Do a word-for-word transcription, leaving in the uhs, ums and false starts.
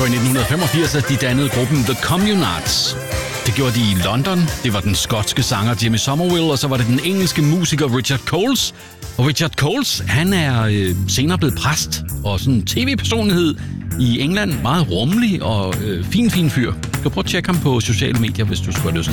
var i nitten femogfirs, at de dannede gruppen The Communards. Det gjorde de i London. Det var den skotske sanger Jimmy Somerville, og så var det den engelske musiker Richard Coles. Og Richard Coles, han er øh, senere blevet præst og sådan en tv-personlighed i England. Meget rummelig og øh, fin, fin fyr. Du kan prøve at tjekke ham på sociale medier, hvis du skulle have lyst.